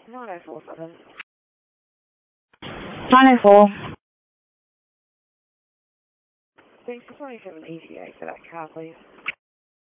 9047. 904. Thanks for 27 ETA for that car, please.